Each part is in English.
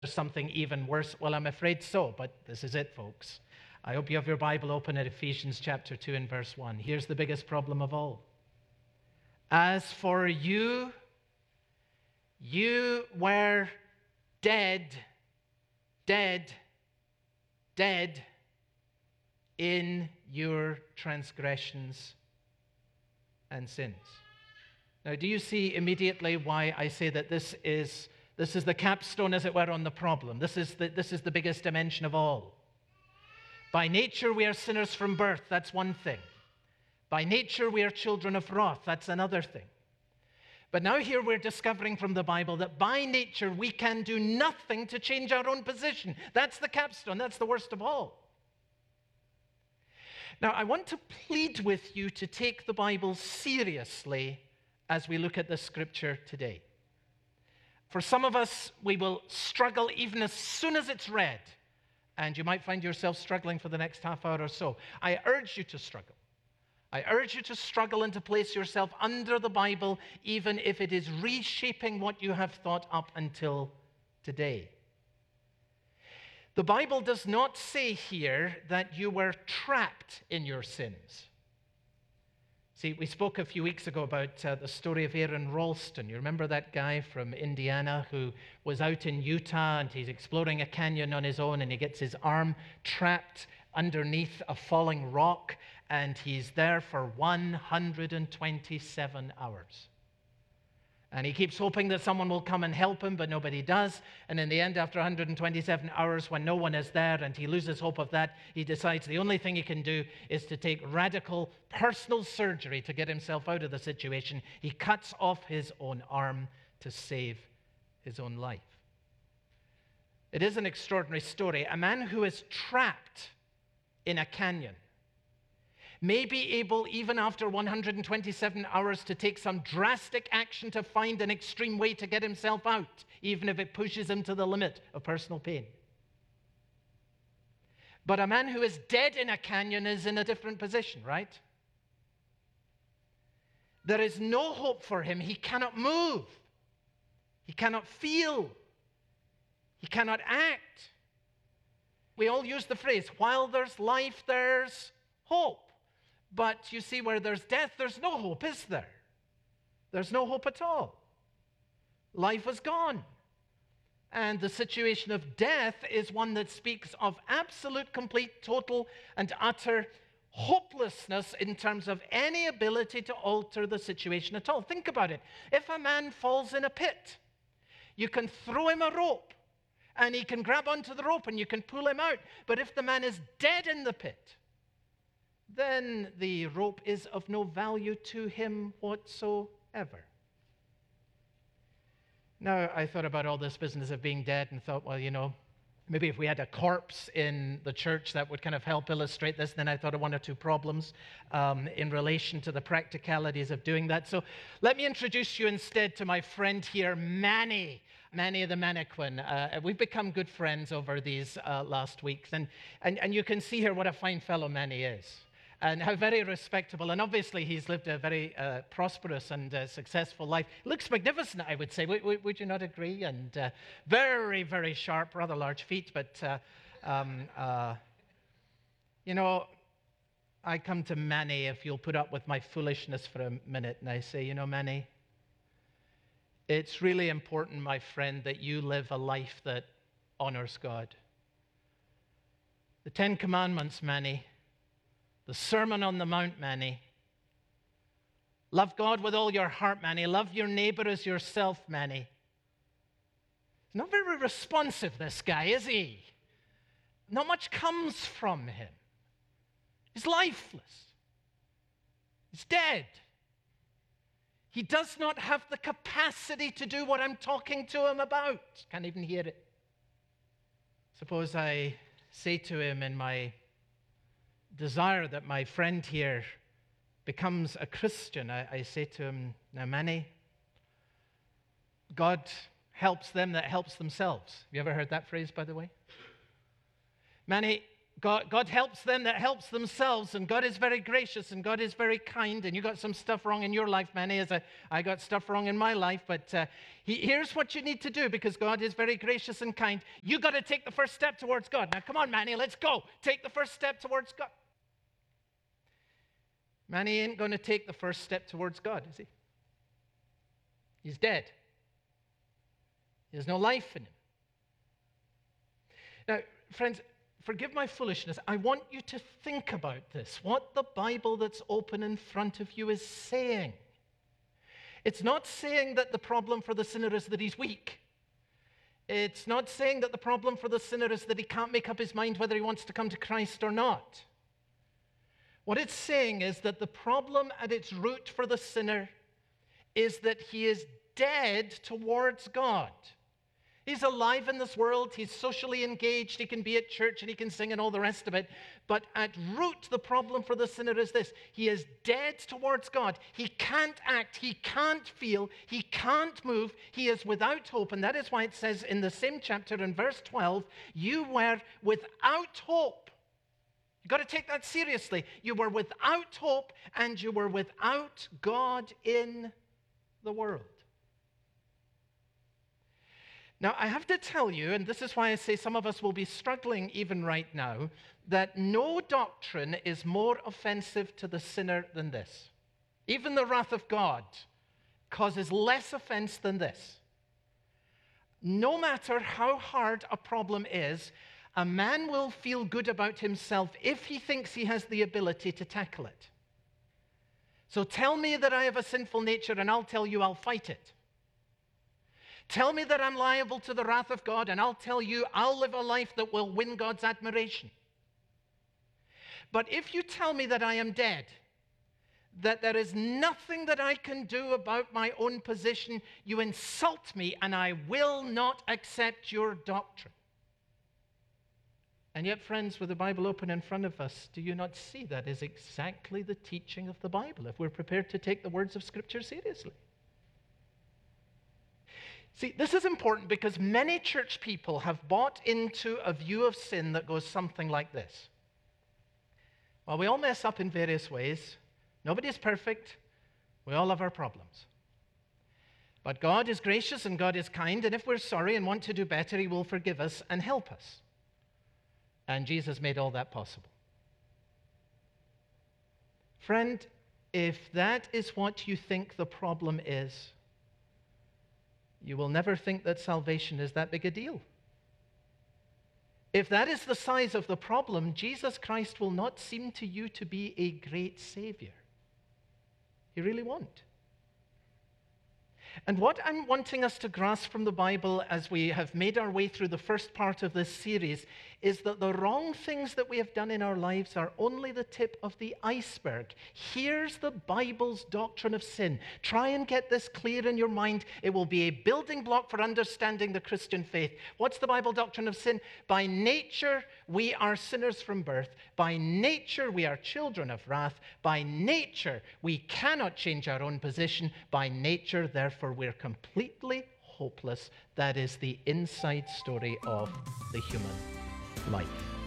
something even worse? Well, I'm afraid so, but this is it, folks. I hope you have your Bible open at Ephesians chapter 2 and verse 1. Here's the biggest problem of all. As for you, you were dead in your transgressions and sins. Now, do you see immediately why I say that this is the capstone, as it were, on the problem? This is the biggest dimension of all. By nature, we are sinners from birth. That's one thing. By nature, we are children of wrath. That's another thing. But now here we're discovering from the Bible that by nature, we can do nothing to change our own position. That's the capstone. That's the worst of all. Now, I want to plead with you to take the Bible seriously as we look at this scripture today. For some of us, we will struggle even as soon as it's read, and you might find yourself struggling for the next half hour or so. I urge you to struggle. I urge you to struggle and to place yourself under the Bible, even if it is reshaping what you have thought up until today. The Bible does not say here that you were trapped in your sins. See, we spoke a few weeks ago about the story of Aaron Ralston. You remember that guy from Indiana who was out in Utah and he's exploring a canyon on his own and he gets his arm trapped underneath a falling rock and he's there for 127 hours. And he keeps hoping that someone will come and help him, but nobody does. And in the end, after 127 hours, when no one is there and he loses hope of that, he decides the only thing he can do is to take radical personal surgery to get himself out of the situation. He cuts off his own arm to save his own life. It is an extraordinary story. A man who is trapped in a canyon may be able, even after 127 hours, to take some drastic action to find an extreme way to get himself out, even if it pushes him to the limit of personal pain. But a man who is dead in a canyon is in a different position, right? There is no hope for him. He cannot move. He cannot feel. He cannot act. We all use the phrase, while there's life, there's hope. But you see, where there's death, there's no hope, is there? There's no hope at all. Life is gone. And the situation of death is one that speaks of absolute, complete, total, and utter hopelessness in terms of any ability to alter the situation at all. Think about it. If a man falls in a pit, you can throw him a rope, and he can grab onto the rope, and you can pull him out. But if the man is dead in the pit, then the rope is of no value to him whatsoever. Now, I thought about all this business of being dead and thought, well, maybe if we had a corpse in the church, that would kind of help illustrate this. Then I thought of one or two problems in relation to the practicalities of doing that. So let me introduce you instead to my friend here, Manny the mannequin. We've become good friends over these last weeks. And you can see here what a fine fellow Manny is. And how very respectable. And obviously, he's lived a very prosperous and successful life. Looks magnificent, I would say. Would you not agree? And very, very sharp, rather large feet. But, I come to Manny, if you'll put up with my foolishness for a minute. And I say, Manny, it's really important, my friend, that you live a life that honors God. The 10 Commandments, Manny. The Sermon on the Mount, Manny. Love God with all your heart, Manny. Love your neighbor as yourself, Manny. He's not very responsive, this guy, is he? Not much comes from him. He's lifeless. He's dead. He does not have the capacity to do what I'm talking to him about. Can't even hear it. Suppose I say to him in my desire that my friend here becomes a Christian, I say to him, now, Manny, God helps them that helps themselves. Have you ever heard that phrase, by the way? Manny, God helps them that helps themselves, and God is very gracious, and God is very kind, and you got some stuff wrong in your life, Manny, as I got stuff wrong in my life, but here's what you need to do, because God is very gracious and kind. You got to take the first step towards God. Now, come on, Manny, let's go. Take the first step towards God. Manny ain't going to take the first step towards God, is he? He's dead. There's no life in him. Now, friends, forgive my foolishness. I want you to think about this, what the Bible that's open in front of you is saying. It's not saying that the problem for the sinner is that he's weak. It's not saying that the problem for the sinner is that he can't make up his mind whether he wants to come to Christ or not. What it's saying is that the problem at its root for the sinner is that he is dead towards God. He's alive in this world, he's socially engaged, he can be at church and he can sing and all the rest of it. But at root, the problem for the sinner is this: he is dead towards God. He can't act, he can't feel, he can't move, he is without hope. And that is why it says in the same chapter in verse 12, you were without hope. You've got to take that seriously. You were without hope and you were without God in the world. Now, I have to tell you, and this is why I say some of us will be struggling even right now, that no doctrine is more offensive to the sinner than this. Even the wrath of God causes less offense than this. No matter how hard a problem is, a man will feel good about himself if he thinks he has the ability to tackle it. So tell me that I have a sinful nature and I'll tell you I'll fight it. Tell me that I'm liable to the wrath of God, and I'll tell you I'll live a life that will win God's admiration. But if you tell me that I am dead, that there is nothing that I can do about my own position, you insult me, and I will not accept your doctrine. And yet, friends, with the Bible open in front of us, do you not see that is exactly the teaching of the Bible, if we're prepared to take the words of Scripture seriously? See, this is important because many church people have bought into a view of sin that goes something like this. Well, we all mess up in various ways. Nobody is perfect. We all have our problems. But God is gracious and God is kind, and if we're sorry and want to do better, He will forgive us and help us. And Jesus made all that possible. Friend, if that is what you think the problem is, you will never think that salvation is that big a deal. If that is the size of the problem, Jesus Christ will not seem to you to be a great Savior. He really won't. And what I'm wanting us to grasp from the Bible as we have made our way through the first part of this series is that the wrong things that we have done in our lives are only the tip of the iceberg. Here's the Bible's doctrine of sin. Try and get this clear in your mind. It will be a building block for understanding the Christian faith. What's the Bible doctrine of sin? By nature, we are sinners from birth. By nature, we are children of wrath. By nature, we cannot change our own position. By nature, therefore, we're completely hopeless. That is the inside story of the human life.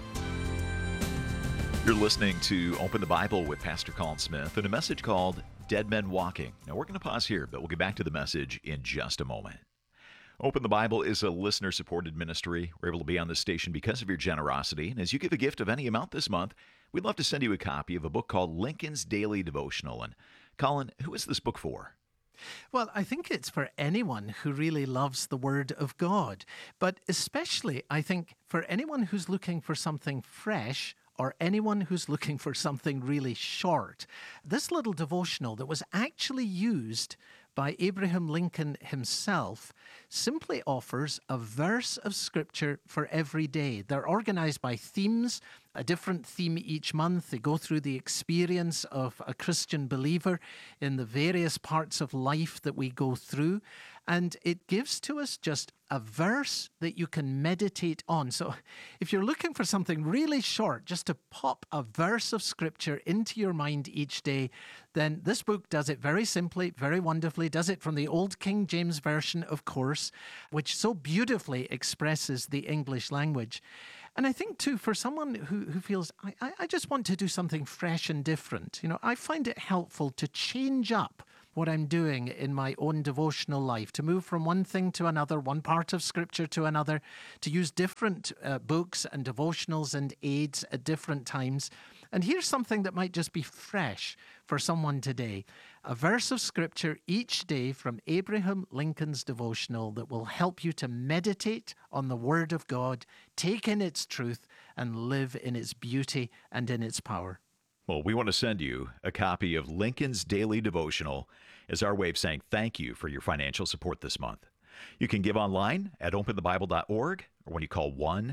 You're listening to Open the Bible with Pastor Colin Smith and a message called Dead Men Walking. Now, we're going to pause here, but we'll get back to the message in just a moment. Open the Bible is a listener-supported ministry. We're able to be on this station because of your generosity. And as you give a gift of any amount this month, we'd love to send you a copy of a book called Lincoln's Daily Devotional. And Colin, who is this book for? Well, I think it's for anyone who really loves the Word of God, but especially, I think, for anyone who's looking for something fresh or anyone who's looking for something really short. This little devotional that was actually used by Abraham Lincoln himself simply offers a verse of Scripture for every day. They're organized by themes, a different theme each month. They go through the experience of a Christian believer in the various parts of life that we go through. And it gives to us just a verse that you can meditate on. So if you're looking for something really short, just to pop a verse of Scripture into your mind each day, then this book does it very simply, very wonderfully, does it from the Old King James Version, of course, which so beautifully expresses the English language. And I think, too, for someone who feels, I just want to do something fresh and different, I find it helpful to change up what I'm doing in my own devotional life, to move from one thing to another, one part of Scripture to another, to use different books and devotionals and aids at different times. And here's something that might just be fresh for someone today. A verse of Scripture each day from Abraham Lincoln's devotional that will help you to meditate on the Word of God, take in its truth, and live in its beauty and in its power. Well, we want to send you a copy of Lincoln's Daily Devotional as our way of saying thank you for your financial support this month. You can give online at openthebible.org or when you call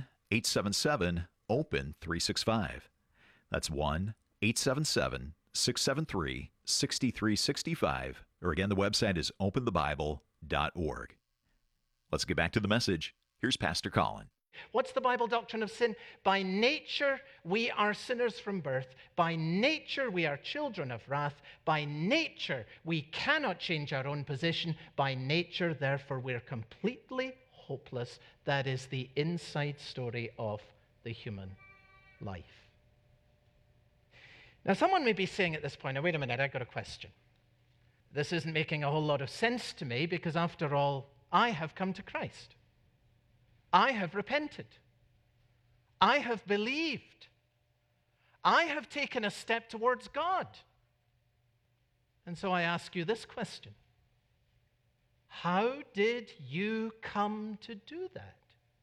1-877-OPEN-365. That's 1-877-673-6365. Or again, the website is openthebible.org. Let's get back to the message. Here's Pastor Colin. What's the Bible doctrine of sin? By nature, we are sinners from birth. By nature, we are children of wrath. By nature, we cannot change our own position. By nature, therefore, we're completely hopeless. That is the inside story of the human life. Now, someone may be saying at this point, now, wait a minute, I've got a question. This isn't making a whole lot of sense to me because, after all, I have come to Christ. I have repented. I have believed. I have taken a step towards God. And so I ask you this question. How did you come to do that?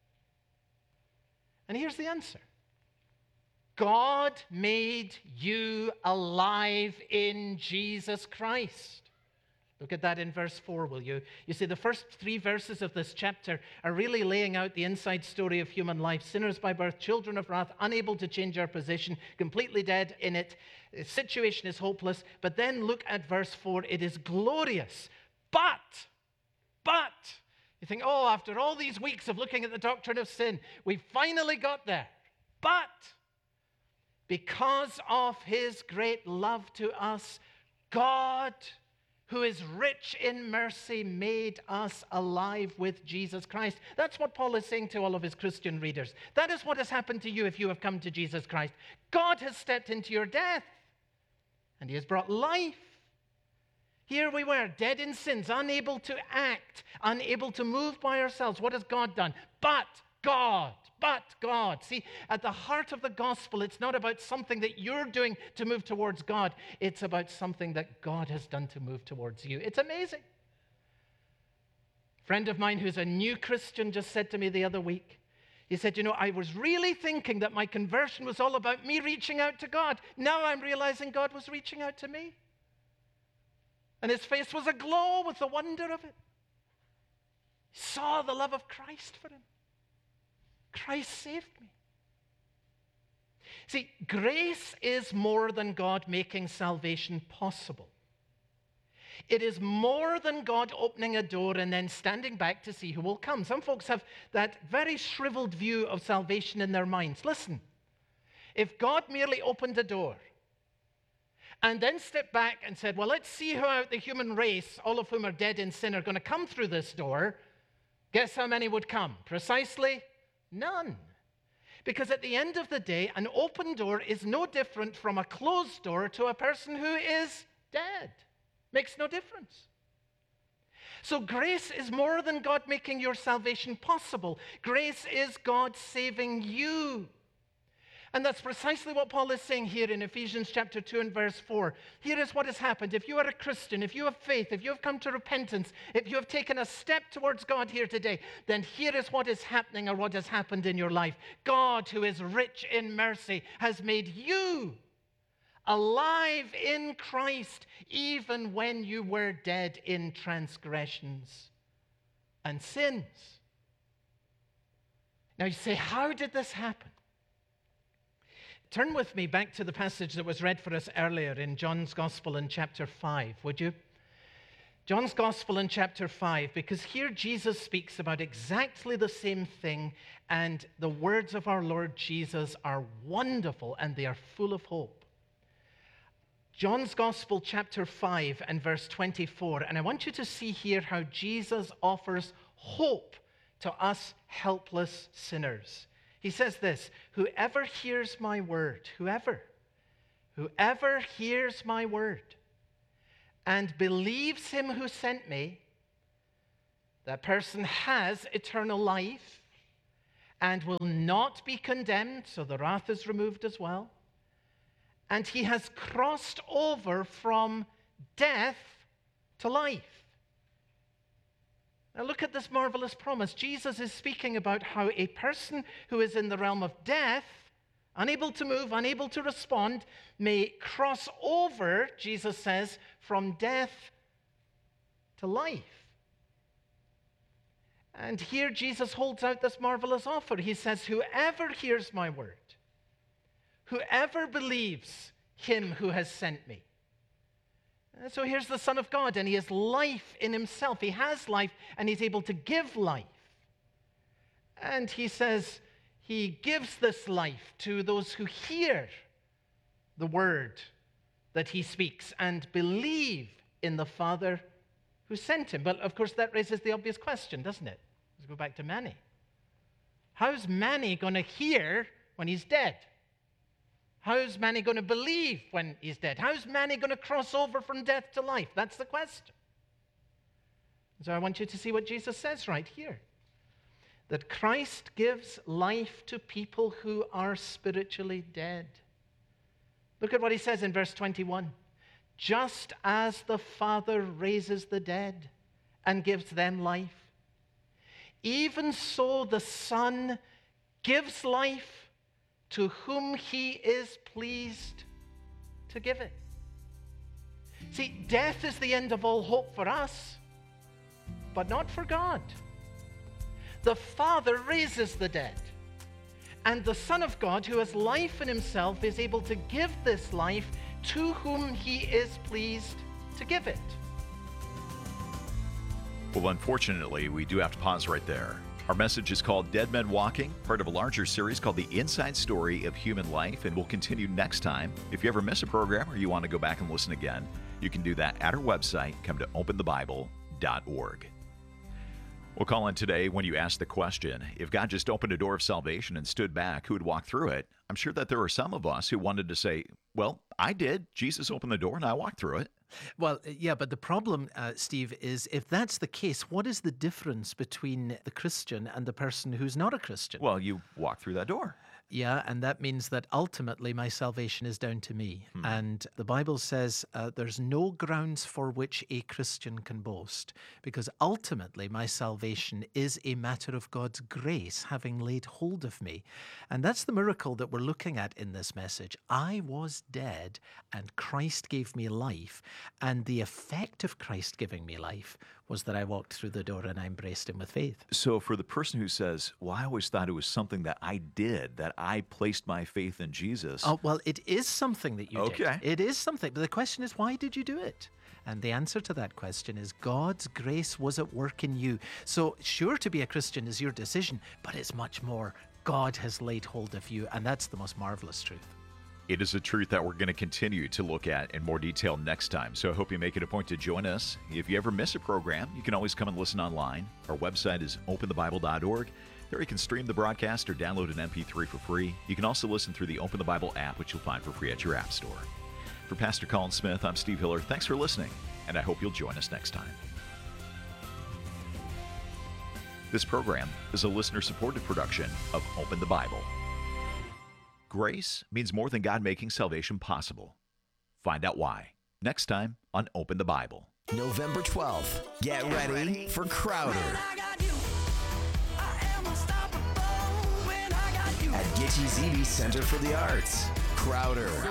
And here's the answer. God made you alive in Jesus Christ. Look at that in verse 4, will you? You see, the first 3 verses of this chapter are really laying out the inside story of human life. Sinners by birth, children of wrath, unable to change our position, completely dead in it. The situation is hopeless. But then look at verse 4. It is glorious. But, you think, oh, after all these weeks of looking at the doctrine of sin, we finally got there. But, because of his great love to us, God, who is rich in mercy, made us alive with Jesus Christ. That's what Paul is saying to all of his Christian readers. That is what has happened to you if you have come to Jesus Christ. God has stepped into your death, and he has brought life. Here we were, dead in sins, unable to act, unable to move by ourselves. What has God done? But God. See, at the heart of the gospel, it's not about something that you're doing to move towards God. It's about something that God has done to move towards you. It's amazing. A friend of mine who's a new Christian just said to me the other week, he said, I was really thinking that my conversion was all about me reaching out to God. Now I'm realizing God was reaching out to me. And his face was aglow with the wonder of it. He saw the love of Christ for him. Christ saved me. See, grace is more than God making salvation possible. It is more than God opening a door and then standing back to see who will come. Some folks have that very shriveled view of salvation in their minds. Listen, if God merely opened a door and then stepped back and said, well, let's see how the human race, all of whom are dead in sin, are going to come through this door, guess how many would come? Precisely none. Because at the end of the day, an open door is no different from a closed door to a person who is dead. Makes no difference. So grace is more than God making your salvation possible. Grace is God saving you. And that's precisely what Paul is saying here in Ephesians chapter 2 and verse 4. Here is what has happened. If you are a Christian, if you have faith, if you have come to repentance, if you have taken a step towards God here today, then here is what is happening or what has happened in your life. God, who is rich in mercy, has made you alive in Christ, even when you were dead in transgressions and sins. Now you say, how did this happen? Turn with me back to the passage that was read for us earlier in John's Gospel in chapter 5, would you? John's Gospel in chapter 5, because here Jesus speaks about exactly the same thing, and the words of our Lord Jesus are wonderful and they are full of hope. John's Gospel, chapter 5 and verse 24, and I want you to see here how Jesus offers hope to us helpless sinners. He says this, whoever hears my word, whoever hears my word and believes him who sent me, that person has eternal life and will not be condemned, so the wrath is removed as well. And he has crossed over from death to life. Now look at this marvelous promise. Jesus is speaking about how a person who is in the realm of death, unable to move, unable to respond, may cross over, Jesus says, from death to life. And here Jesus holds out this marvelous offer. He says, whoever hears my word, whoever believes him who has sent me. And so here's the Son of God, and he has life in himself. He has life, and he's able to give life. And he says he gives this life to those who hear the word that he speaks and believe in the Father who sent him. But of course, that raises the obvious question, doesn't it? Let's go back to Manny. How's Manny going to hear when he's dead? How's Manny going to believe when he's dead? How's Manny going to cross over from death to life? That's the question. So I want you to see what Jesus says right here. That Christ gives life to people who are spiritually dead. Look at what he says in verse 21. Just as the Father raises the dead and gives them life, even so the Son gives life to whom he is pleased to give it. See, death is the end of all hope for us, but not for God. The Father raises the dead, and the Son of God, who has life in himself, is able to give this life to whom he is pleased to give it. Well, unfortunately, we do have to pause right there. Our message is called Dead Men Walking, part of a larger series called The Inside Story of Human Life, and we'll continue next time. If you ever miss a program or you want to go back and listen again, you can do that at our website. Come to openthebible.org. We'll call in today when you ask the question, if God just opened a door of salvation and stood back, who would walk through it? I'm sure that there are some of us who wanted to say, well, I did. Jesus opened the door and I walked through it. Well, yeah, but the problem, Steve, is if that's the case, what is the difference between the Christian and the person who's not a Christian? Well, you walk through that door. Yeah, and that means that ultimately my salvation is down to me. And the Bible says there's no grounds for which a Christian can boast, because ultimately my salvation is a matter of God's grace having laid hold of me. And that's the miracle that we're looking at in this message. I was dead and Christ gave me life, and the effect of Christ giving me life was that I walked through the door and I embraced him with faith. So for the person who says, well, I always thought it was something that I did, that I placed my faith in Jesus. Oh, well, it is something that you did. Okay. It is something. But the question is, why did you do it? And the answer to that question is God's grace was at work in you. So sure, to be a Christian is your decision, but it's much more. God has laid hold of you, and that's the most marvelous truth. It is a truth that we're going to continue to look at in more detail next time. So I hope you make it a point to join us. If you ever miss a program, you can always come and listen online. Our website is openthebible.org. There you can stream the broadcast or download an MP3 for free. You can also listen through the Open the Bible app, which you'll find for free at your app store. For Pastor Colin Smith, I'm Steve Hiller. Thanks for listening, and I hope you'll join us next time. This program is a listener-supported production of Open the Bible. Grace means more than God making salvation possible. Find out why next time on Open the Bible. November 12th. Get ready for Crowder at Gitche Zebe Center for the Arts. Crowder.